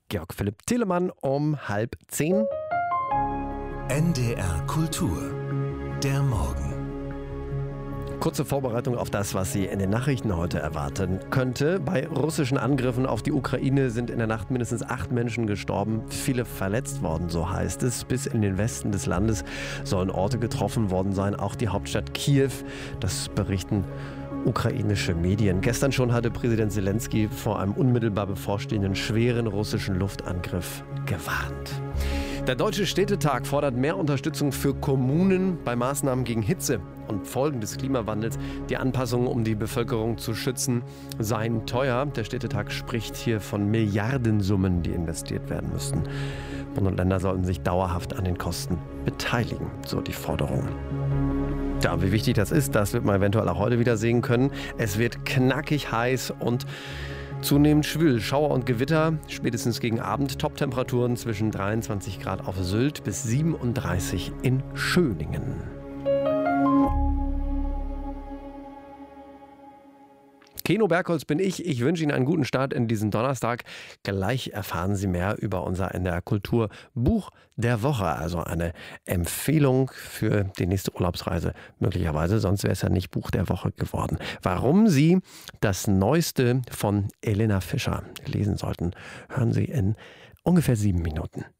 Georg Philipp Telemann um 9:30. NDR Kultur. Der Morgen. Kurze Vorbereitung auf das, was Sie in den Nachrichten heute erwarten könnte. Bei russischen Angriffen auf die Ukraine sind in der Nacht mindestens 8 Menschen gestorben, viele verletzt worden, so heißt es. Bis in den Westen des Landes sollen Orte getroffen worden sein, auch die Hauptstadt Kiew. Das berichten ukrainische Medien. Gestern schon hatte Präsident Zelensky vor einem unmittelbar bevorstehenden schweren russischen Luftangriff gewarnt. Der Deutsche Städtetag fordert mehr Unterstützung für Kommunen bei Maßnahmen gegen Hitze und Folgen des Klimawandels. Die Anpassungen, um die Bevölkerung zu schützen, seien teuer. Der Städtetag spricht hier von Milliardensummen, die investiert werden müssten. Bund und Länder sollten sich dauerhaft an den Kosten beteiligen, so die Forderung. Ja, wie wichtig das ist, das wird man eventuell auch heute wieder sehen können. Es wird knackig heiß und zunehmend schwül. Schauer und Gewitter, spätestens gegen Abend. Top-Temperaturen zwischen 23 Grad auf Sylt bis 37 in Schöningen. Keno Bergholz bin ich. Ich wünsche Ihnen einen guten Start in diesen Donnerstag. Gleich erfahren Sie mehr über unser NDR Kultur Buch der Woche. Also eine Empfehlung für die nächste Urlaubsreise möglicherweise. Sonst wäre es ja nicht Buch der Woche geworden. Warum Sie das Neueste von Elena Fischer lesen sollten, hören Sie in ungefähr 7 Minuten.